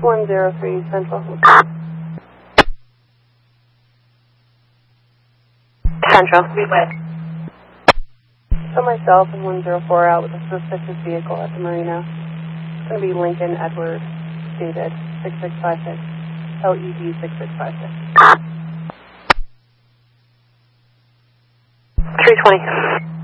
103 Central. Central. So myself and 104 out with a suspicious vehicle at the marina. It's going to be Lincoln Edward David 6656. LED 6656. 320.